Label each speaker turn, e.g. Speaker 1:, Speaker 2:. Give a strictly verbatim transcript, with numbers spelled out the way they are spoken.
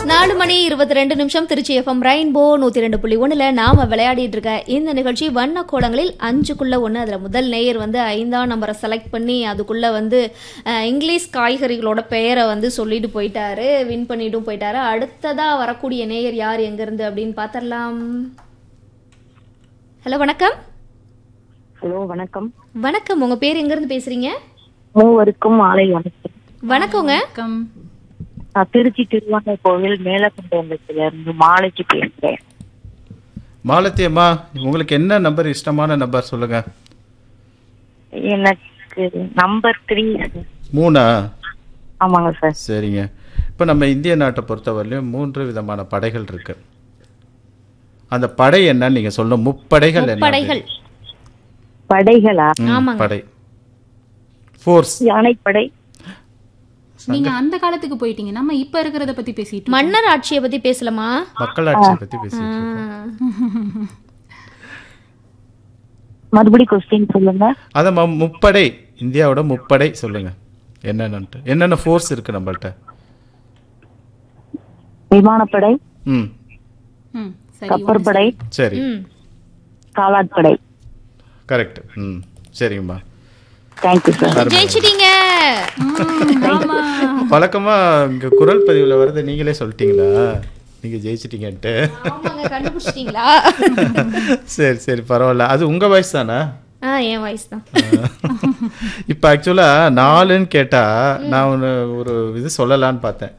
Speaker 1: நாலு மணி இருபத்தி ரெண்டு நிமிஷம் திருச்சி எஃப்எம் ரெயின்போ நூத்தி ரெண்டு புள்ளி ஒண்ணுல நாம விளையாடிட்டு இருக்க இந்த நிகழ்ச்சி வண்ண கோலங்களில் அஞ்சுக்குள்ள ஒண்ணு. அதுல முதல் நேயர் வந்து ஐந்தாம் நம்பரை செலக்ட் பண்ணி அதுக்குள்ள வந்து இங்கிலீஷ் காய்கறிகளோட பெயரை வந்து சொல்லிட்டு போயிட்டாரு, வின் பண்ணிட்டும் போயிட்டாரு. அடுத்ததா வரக்கூடிய நேயர் யார், எங்க இருந்து அப்படின்னு பாத்திரலாம். ஹலோ வணக்கம்.
Speaker 2: ஹலோ வணக்கம்.
Speaker 1: வணக்கம், உங்க பேர் எங்க இருந்து பேசுறீங்க?
Speaker 2: மூவருக்கும் மாலை வணக்கம்.
Speaker 1: வணக்கங்க.
Speaker 2: நான் திருச்சி திருவாங்க கோவில் மேலக்கொண்டத்துல இருந்து மாலைக்கு பேசுறேன்.
Speaker 3: மாலத்தி அம்மா, உங்களுக்கு என்ன நம்பர் இஷ்டமான நம்பர் சொல்லுங்க.
Speaker 2: எனக்கு நம்பர் த்ரீ.
Speaker 3: மூணா?
Speaker 2: ஆமாங்க சார்.
Speaker 3: சரிங்க. இப்போ நம்ம இந்திய நாட்டை பொறுத்தவரையிலும் மூன்று விதமான படைகள் இருக்கு. அந்த படை என்னன்னு நீங்க சொல்லணும். முப்படைகள் என்ன?
Speaker 1: படைகள்.
Speaker 2: படைகளா?
Speaker 1: ஆமாங்க.
Speaker 3: படை, ஃபோர்ஸ்.
Speaker 2: யானைப்படை.
Speaker 4: நீங்க அந்த காலத்துக்கு போயிட்டீங்க, நம்ம இப்ப இருக்கிறத பத்தி பேசிட்டு
Speaker 1: மன்னர் ஆட்சியை பத்தி பேசலாமா?
Speaker 3: மக்களாட்சியை பத்தி பேசிட்டு இருக்கோம்.
Speaker 2: மறுபடி கொஸ்டின் சொல்லுங்க.
Speaker 3: அத முப்படை, இந்தியாவோட முப்படை சொல்லுங்க என்னன்னு. என்னென்ன ஃபோர்ஸ் இருக்கு நம்மள்ட்ட?
Speaker 2: விமானப்படை,
Speaker 3: ம்
Speaker 2: கப்பற்படை,
Speaker 3: சரி,
Speaker 2: காலாட்படை.
Speaker 3: கரெக்ட். ம் சரிங்கம்மா,
Speaker 2: தேங்க்யூ சார்.
Speaker 1: ஜெயிச்சிட்டீங்க.
Speaker 3: பழக்கமா இங்க குரல் பதிவுல வருது, நீங்களே சொல்லிட்டீங்களா நீங்க ஜெயிச்சிட்டீங்கன்ட்டு?
Speaker 1: கண்டுபிடிச்சிட்டீங்களா?
Speaker 3: சரி சரி, பரவாயில்ல. அது உங்க வாய்ஸ் தானா?
Speaker 1: என் வாய்ஸ் தான்.
Speaker 3: இப்ப ஆக்சுவலா நாலுன்னு கேட்டா நான் ஒரு இது சொல்லலான்னு பார்த்தேன்.